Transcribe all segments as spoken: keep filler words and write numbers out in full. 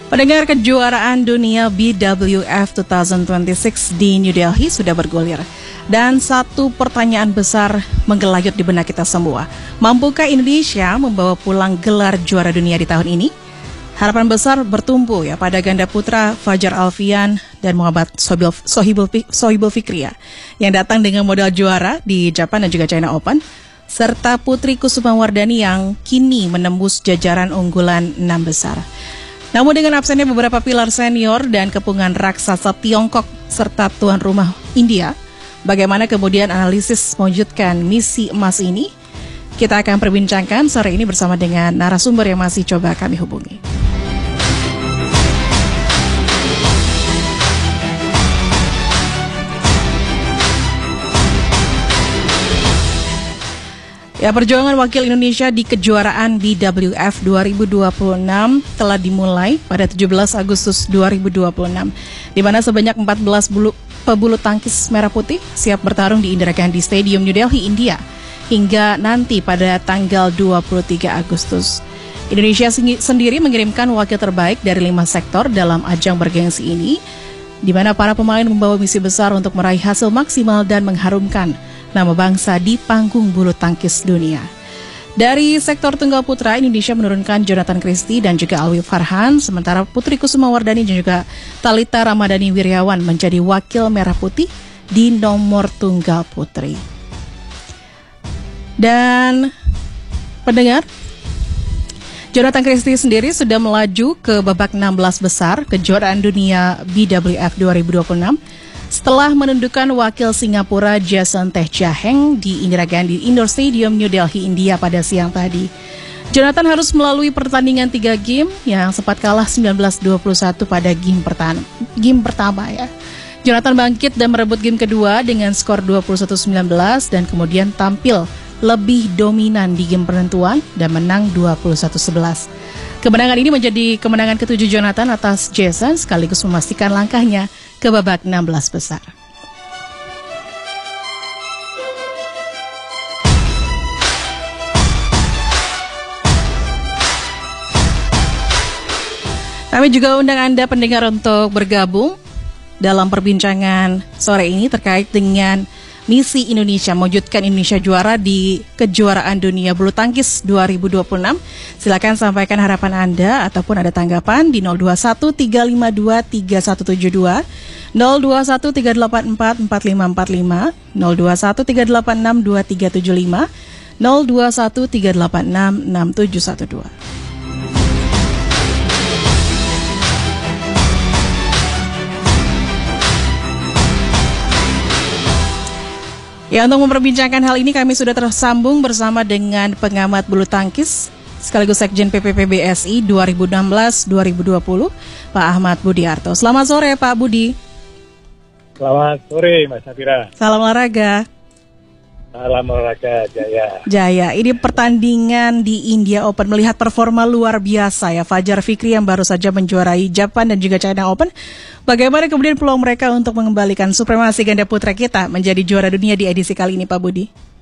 Pendengar, kejuaraan dunia B W F dua ribu dua puluh enam di New Delhi sudah bergulir. Dan satu pertanyaan besar menggelayut di benak kita semua. Mampukah Indonesia membawa pulang gelar juara dunia di tahun ini? Harapan besar bertumpu ya pada ganda putra Fajar Alfian dan Muhammad Sohibul, Sohibul Fikriya yang datang dengan modal juara di Japan dan juga China Open, serta Putri Kusumawardhani yang kini menembus jajaran unggulan enam besar. Namun dengan absennya beberapa pilar senior dan kepungan raksasa Tiongkok serta tuan rumah India, bagaimana kemudian analisis mewujudkan misi emas ini? Kita akan perbincangkan sore ini bersama dengan narasumber yang masih coba kami hubungi. Ya, perjuangan wakil Indonesia di kejuaraan B W F dua ribu dua puluh enam telah dimulai pada tujuh belas Agustus dua ribu dua puluh enam, di mana sebanyak empat belas bulu, pebulu tangkis merah putih siap bertarung di Indira Gandhi Stadium New Delhi, India, hingga nanti pada tanggal dua puluh tiga Agustus. Indonesia sendiri mengirimkan wakil terbaik dari lima sektor dalam ajang bergengsi ini, di mana para pemain membawa misi besar untuk meraih hasil maksimal dan mengharumkan nama bangsa di panggung bulu tangkis dunia. Dari sektor tunggal putra, Indonesia menurunkan Jonathan Christie dan juga Alwi Farhan, sementara Putri Kusumawardhani dan juga Thalita Ramadhani Wiryawan menjadi wakil merah putih di nomor tunggal putri. Dan pendengar, Jonathan Christie sendiri sudah melaju ke babak enam belas besar kejuaraan dunia B W F dua ribu dua puluh enam setelah menundukkan wakil Singapura Jason Teh Jaheng di Indira Gandhi Indoor Stadium New Delhi, India pada siang tadi. Jonathan harus melalui pertandingan tiga game yang sempat kalah sembilan belas dua puluh satu pada game pertama, game pertama ya. Jonathan bangkit dan merebut game kedua dengan skor dua puluh satu sembilan belas dan kemudian tampil lebih dominan di game penentuan dan menang dua puluh satu sebelas. Kemenangan ini menjadi kemenangan ketujuh Jonathan atas Jason sekaligus memastikan langkahnya ke babak enam belas besar. Kami juga undang Anda pendengar untuk bergabung dalam perbincangan sore ini terkait dengan misi Indonesia mewujudkan Indonesia juara di kejuaraan dunia bulu tangkis dua ribu dua puluh enam. Silakan sampaikan harapan Anda ataupun ada tanggapan di nol dua satu tiga lima dua tiga satu tujuh dua, nol dua satu tiga delapan empat empat lima empat lima, nol dua satu tiga delapan enam dua tiga tujuh lima, nol dua satu tiga delapan enam enam tujuh satu dua. Ya, untuk memperbincangkan hal ini kami sudah tersambung bersama dengan pengamat bulu tangkis sekaligus Sekjen P P P B S I dua ribu enam belas dua ribu dua puluh, Pak Ahmad Budiarto. Selamat sore Pak Budi. Selamat sore Mas Safira. Salam olahraga. Salam olahraga Jaya. Jaya, ini pertandingan di India Open melihat performa luar biasa ya Fajar Fikri yang baru saja menjuarai Japan dan juga China Open. Bagaimana kemudian peluang mereka untuk mengembalikan supremasi ganda putra kita menjadi juara dunia di edisi kali ini Pak Budi?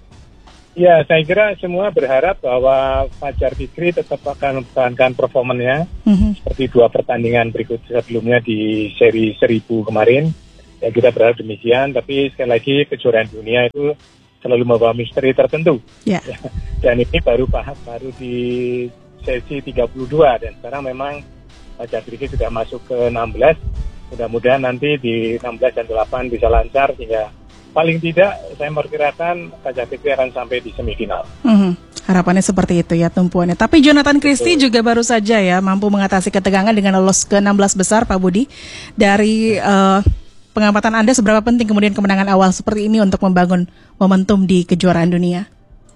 Ya, saya kira semua berharap bahwa Fajar Fikri tetap akan mempertahankan performanya mm-hmm. seperti dua pertandingan berikut sebelumnya di seri seribu kemarin. Ya, kita berharap demikian, tapi sekali lagi kejuaraan dunia itu selalu membawa misteri tertentu. Yeah. Dan ini baru paham baru di sesi tiga puluh dua dan sekarang memang Fajar Fikri sudah masuk ke enam belas. Mudah-mudahan nanti di enam belas dan delapan bisa lancar sehingga paling tidak saya memperkirakan Fajar Fikri akan sampai di semifinal. Mm-hmm. Harapannya seperti itu ya tumpuannya. Tapi Jonathan Christie Betul. juga baru saja ya mampu mengatasi ketegangan dengan lolos ke enam belas besar Pak Budi. Dari uh, pengamatan Anda seberapa penting kemudian kemenangan awal seperti ini untuk membangun momentum di kejuaraan dunia?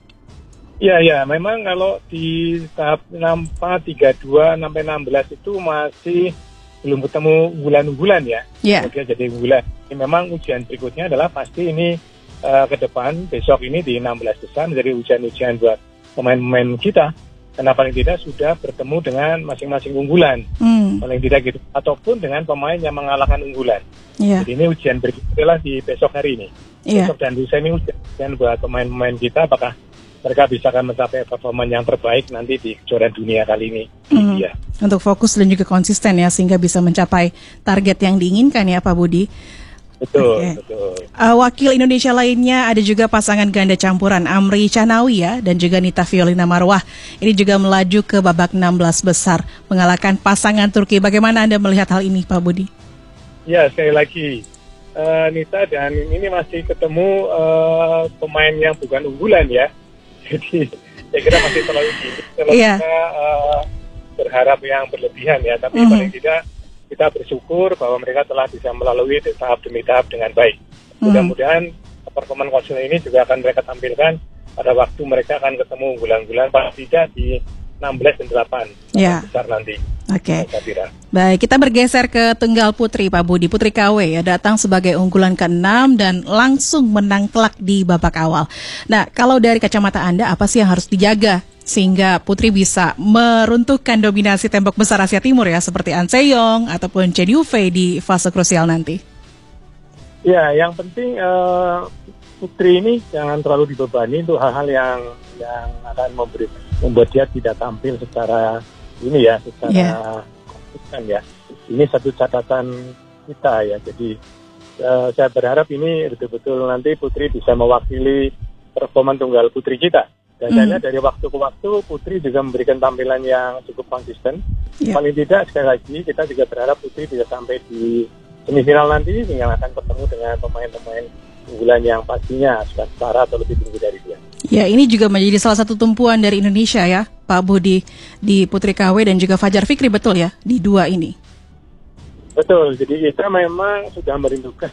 Ya, ya, memang kalau di tahap empat, tiga, dua, sampai enam belas itu masih belum ketemu unggulan-unggulan ya. Yeah. Kemudian jadi unggulan. Ini memang ujian berikutnya adalah pasti ini uh, ke depan, besok ini di enam belas besar menjadi ujian-ujian buat pemain-pemain kita. Karena paling tidak sudah bertemu dengan masing-masing unggulan. Mm. Paling tidak gitu. Ataupun dengan pemain yang mengalahkan unggulan. Yeah. Jadi ini ujian berikutnya adalah di besok hari ini. Yeah. Besok dan lusa ini ujian buat pemain-pemain kita apakah mereka bisa akan mencapai performa yang terbaik nanti di kejuaraan dunia kali ini. Mm. Iya. Untuk fokus dan juga konsisten ya, sehingga bisa mencapai target yang diinginkan ya Pak Budi. Betul, okay. betul. Uh, wakil Indonesia lainnya ada juga pasangan ganda campuran Amri Chanawi ya, dan juga Nita Violina Marwah. Ini juga melaju ke babak enam belas besar, mengalahkan pasangan Turki. Bagaimana Anda melihat hal ini Pak Budi? Ya, sekali lagi, uh, Nita dan ini masih ketemu uh, pemain yang bukan unggulan ya. Jadi saya kira masih terlalu tinggi kalau yeah. kita uh, berharap yang berlebihan ya. Tapi mm-hmm. paling tidak kita bersyukur bahwa mereka telah bisa melalui tahap demi tahap dengan baik. Mudah-mudahan hmm. performa konsul ini juga akan mereka tampilkan pada waktu mereka akan ketemu unggulan-unggulan paling tidak di enam belas dan delapan ya. besar nanti. Oke. Okay. Baik, kita bergeser ke tunggal putri Pak Budi. Putri K W ya datang sebagai unggulan keenam dan langsung menang telak di babak awal. Nah, kalau dari kacamata Anda apa sih yang harus dijaga sehingga Putri bisa meruntuhkan dominasi tembok besar Asia Timur ya, seperti An Se-young ataupun Chen Yufei di fase krusial nanti? Ya, yang penting uh, Putri ini jangan terlalu dibebani untuk hal-hal yang yang akan memberi, membuat dia tidak tampil secara ini ya, secara yeah. konsisten ya. Ini satu catatan kita ya. Jadi uh, saya berharap ini betul-betul nanti Putri bisa mewakili performa tunggal putri kita. Dan mm. dari waktu ke waktu Putri juga memberikan tampilan yang cukup konsisten. Yeah. Paling tidak sekali lagi kita juga berharap Putri bisa sampai di semifinal nanti yang akan bertemu dengan pemain-pemain unggulan yang pastinya sudah setara atau lebih tinggi dari dia. Ya, ini juga menjadi salah satu tumpuan dari Indonesia ya, Pak Budi, di Putri K W dan juga Fajar Fikri, betul ya, di dua ini. Betul, jadi kita memang sudah merindukan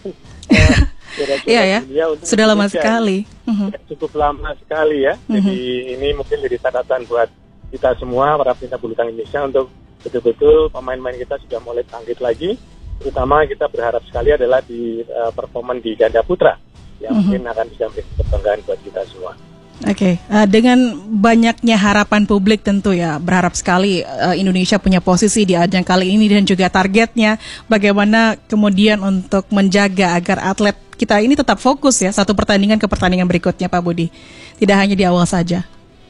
Iya ya, sudah lama sekali. Uh-huh. Cukup lama sekali ya. Uh-huh. Jadi ini mungkin jadi catatan buat kita semua para pecinta bulu tangkis Indonesia untuk betul-betul pemain-pemain kita sudah mulai bangkit lagi. Terutama kita berharap sekali adalah di uh, performa di ganda putra yang uh-huh. mungkin akan bisa memberi kebanggaan buat kita semua. Oke, okay. uh, dengan banyaknya harapan publik tentu ya, berharap sekali uh, Indonesia punya posisi di ajang kali ini dan juga targetnya bagaimana kemudian untuk menjaga agar atlet kita ini tetap fokus ya, satu pertandingan ke pertandingan berikutnya Pak Budi, tidak hanya di awal saja.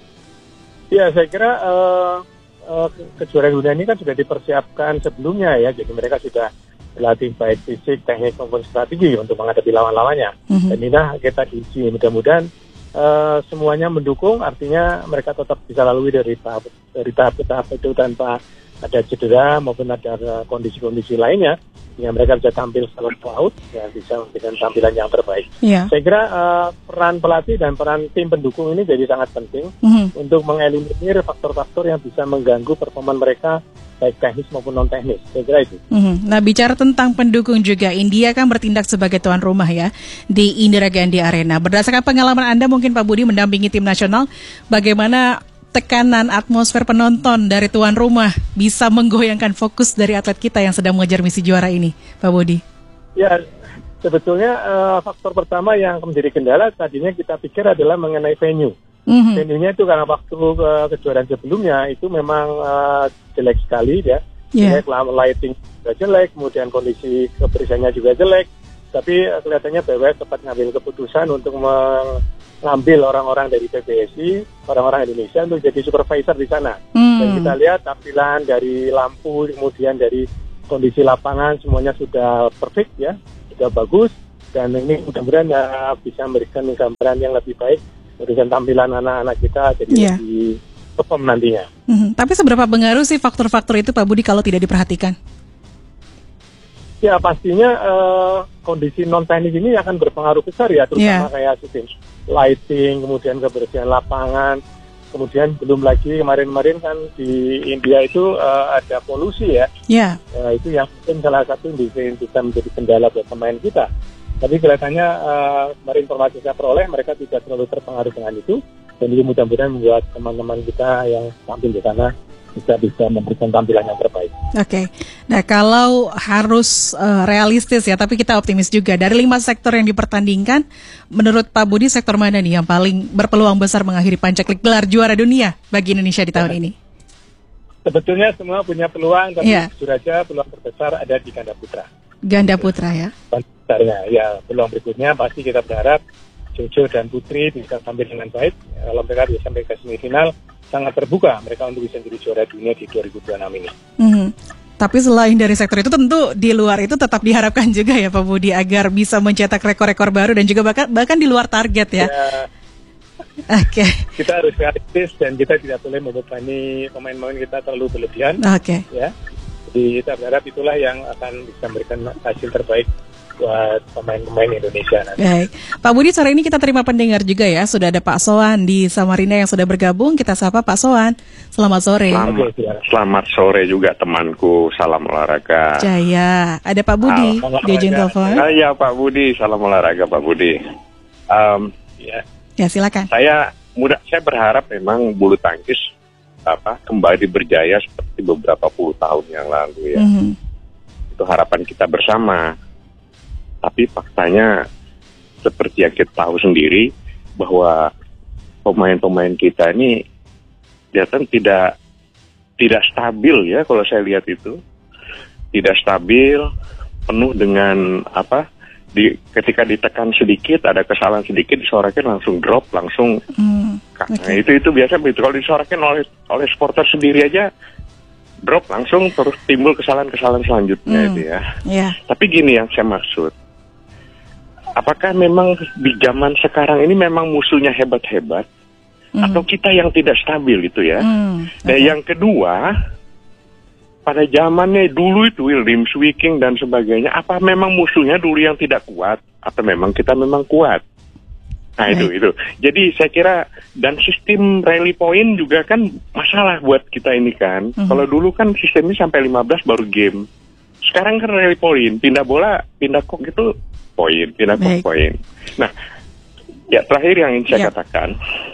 Ya, saya kira uh, uh, kejuaraan dunia ini kan sudah dipersiapkan sebelumnya ya, jadi mereka sudah berlatih baik fisik, teknik maupun strategi untuk menghadapi lawan-lawannya. Mm-hmm. Dan inilah kita diuji, mudah-mudahan Uh, semuanya mendukung, artinya mereka tetap bisa lalui dari tahap dari tahap ke tahap itu tanpa ada cedera maupun ada kondisi-kondisi lainnya, sehingga mereka bisa tampil secara laut dan bisa memberikan tampilan yang terbaik. Yeah. Saya kira uh, peran pelatih dan peran tim pendukung ini jadi sangat penting mm-hmm. untuk mengeliminir faktor-faktor yang bisa mengganggu performa mereka baik teknis maupun non teknis. Saya kira itu. Mm-hmm. Nah, bicara tentang pendukung juga, India kan bertindak sebagai tuan rumah ya di Indira Gandhi Arena. Berdasarkan pengalaman Anda mungkin Pak Budi mendampingi tim nasional, bagaimana tekanan atmosfer penonton dari tuan rumah bisa menggoyangkan fokus dari atlet kita yang sedang mengejar misi juara ini, Pak Budi? Ya, sebetulnya uh, faktor pertama yang menjadi kendala tadinya kita pikir adalah mengenai venue. Mm-hmm. Venue-nya itu karena waktu uh, kejuaraan sebelumnya itu memang uh, jelek sekali ya, yeah. jelek, lighting juga jelek, kemudian kondisi kebersihannya juga jelek. Tapi uh, kelihatannya B W F tepat ngambil keputusan untuk mengambil orang-orang dari P B S I, orang-orang Indonesia untuk jadi supervisor di sana. Mm. Dan kita lihat tampilan dari lampu, kemudian dari kondisi lapangan semuanya sudah perfect ya, sudah bagus. Dan ini mudah-mudahan uh, bisa memberikan gambaran yang lebih baik, memberikan tampilan anak-anak kita jadi yeah. lebih perform nantinya. Mm-hmm. Tapi seberapa pengaruh sih faktor-faktor itu Pak Budi kalau tidak diperhatikan? Ya pastinya uh, kondisi non teknis ini akan berpengaruh besar ya, terutama yeah. kayak sistem lighting, kemudian kebersihan lapangan, kemudian belum lagi kemarin-kemarin kan di India itu uh, ada polusi ya. Yeah. Uh, itu yang mungkin salah satu yang bisa menjadi kendala buat pemain kita. Tapi kelihatannya uh, kemarin informasi saya peroleh mereka tidak terlalu terpengaruh dengan itu, dan ini mudah-mudahan membuat teman-teman kita yang tampil di sana bisa bisa memberikan tampilan yang terbaik. Oke, okay. Nah kalau harus uh, realistis ya, tapi kita optimis juga dari lima sektor yang dipertandingkan, menurut Pak Budi sektor mana nih yang paling berpeluang besar mengakhiri pancaklik gelar juara dunia bagi Indonesia di tahun ya. ini? Sebetulnya semua punya peluang, tapi yeah. jujur aja peluang terbesar ada di ganda putra. Ganda putra ya. Besarnya, ya peluang berikutnya pasti kita berharap Jojo dan Putri bisa tampil dengan baik, kalau mereka bisa sampai ke semifinal, sangat terbuka mereka untuk bisa menjadi juara dunia di dua ribu dua puluh enam ini. Mm-hmm. Tapi selain dari sektor itu, tentu di luar itu tetap diharapkan juga ya Pak Budi agar bisa mencetak rekor-rekor baru dan juga bahkan bahkan di luar target ya. ya Oke. Okay. Kita harus realistis dan kita tidak boleh membebani pemain-pemain kita terlalu berlebihan. Oke. Okay. Ya. Jadi kita berharap itulah yang akan bisa memberikan hasil terbaik buat pemain-pemain Indonesia nanti. Baik, Pak Budi, sore ini kita terima pendengar juga ya. Sudah ada Pak Soan di Samarinda yang sudah bergabung. Kita sapa Pak Soan. Selamat sore. Selamat, selamat sore juga temanku. Salam olahraga. Jaya. Ada Pak Budi di ujung telepon. Ah, ya Pak Budi. Salam olahraga Pak Budi. Um, ya. ya silakan. Saya mudah. Saya berharap memang bulu tangkis apa kembali berjaya seperti beberapa puluh tahun yang lalu ya. Mm-hmm. Itu harapan kita bersama. Tapi faktanya seperti yang kita tahu sendiri bahwa pemain-pemain kita ini kelihatan tidak tidak stabil ya, kalau saya lihat itu tidak stabil, penuh dengan apa di ketika ditekan sedikit ada kesalahan sedikit disorakin langsung drop langsung mm, okay. Nah, itu itu biasa begitu kalau disorakin oleh oleh supporter sendiri aja drop langsung terus timbul kesalahan-kesalahan selanjutnya mm, itu ya. Yeah. Tapi gini yang saya maksud. Apakah memang di zaman sekarang ini memang musuhnya hebat-hebat mm. atau kita yang tidak stabil itu ya? Mm. Okay. Dan yang kedua, pada zamannya dulu itu William Swiking dan sebagainya, apa memang musuhnya dulu yang tidak kuat atau memang kita memang kuat? Nah itu itu. Jadi saya kira dan sistem rally point juga kan masalah buat kita ini kan. Mm. Kalau dulu kan sistemnya sampai lima belas baru game. Sekarang kan rally point, pindah bola, pindah kok gitu. Poin, pindah ke poin. Nah, ya terakhir yang ingin saya yep. katakan,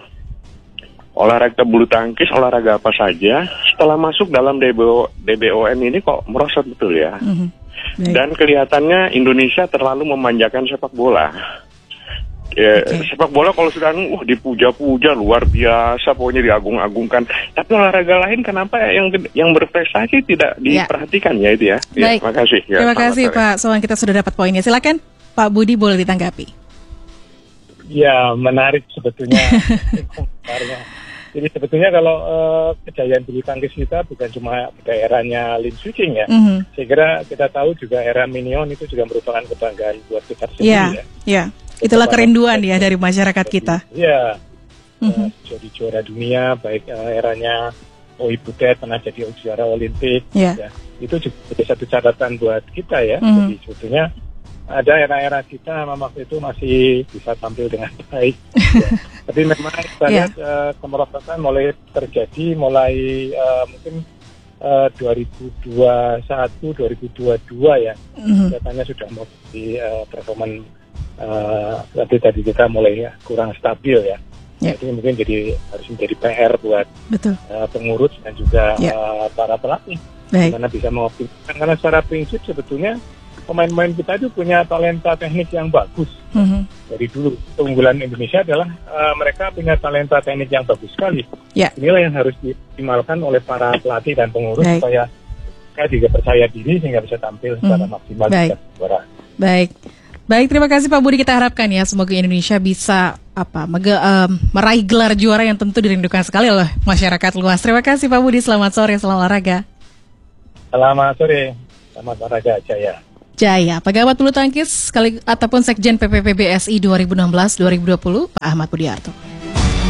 olahraga bulu tangkis, olahraga apa saja, setelah masuk dalam D B O, D B O N ini kok merosot betul ya. Mm-hmm. Dan kelihatannya Indonesia terlalu memanjakan sepak bola. Ya, okay. Sepak bola kalau sudah uh, dipuja-puja luar biasa, pokoknya diagung-agungkan. Tapi olahraga lain kenapa yang yang berprestasi tidak diperhatikan ya, ya itu ya. Baik. Ya, terima kasih. Ya, terima kasih Pak Soan, kita sudah dapat poinnya. Silakan. Pak Budi boleh ditanggapi. Ya, menarik sebetulnya. Jadi sebetulnya kalau uh, kejayaan bulu tangkis kita bukan cuma pada eranya Lim Swicking ya. Mm-hmm. Saya kira kita tahu juga era Minion itu juga merupakan kebanggaan buat kita sendiri yeah, ya. Iya, yeah. Itulah kerinduan ya dari masyarakat kita. Iya, mm-hmm. uh, jadi juara dunia, baik uh, eranya Oi Butet pernah jadi juara Olimpik. Yeah. Ya. Itu juga jadi satu catatan buat kita ya. Mm-hmm. Jadi sebetulnya ada era-era kita waktu itu masih bisa tampil dengan baik. Ya. Tapi memang kita lihat yeah. uh, kemerosotan mulai terjadi mulai uh, mungkin uh, dua ribu dua puluh satu dua ribu dua puluh dua ya. Mm-hmm. Katanya sudah mau di uh, performan uh, tapi tadi kita mulai ya, kurang stabil ya. Yeah. Jadi mungkin jadi harus menjadi P R buat uh, pengurus dan juga yeah. uh, para pelatih. Bagaimana bisa mengoptimalkan, karena secara prinsip sebetulnya pemain-pemain kita itu punya talenta teknik yang bagus. Mm-hmm. Dari dulu keunggulan Indonesia adalah uh, mereka punya talenta teknik yang bagus sekali. Yeah. Inilah yang harus dioptimalkan oleh para pelatih dan pengurus Baik. supaya mereka juga percaya diri sehingga bisa tampil mm-hmm. secara maksimal di juara. Baik, baik terima kasih Pak Budi, kita harapkan ya semoga Indonesia bisa apa mege, um, meraih gelar juara yang tentu dirindukan sekali oleh masyarakat luas. Terima kasih Pak Budi, selamat sore, selamat olahraga. Selamat sore, selamat olahraga Jaya. Jaya, Pengamat Bulu Tangkis sekali ataupun Sekjen P P P B S I dua ribu enam belas dua ribu dua puluh Pak Ahmad Budiarto.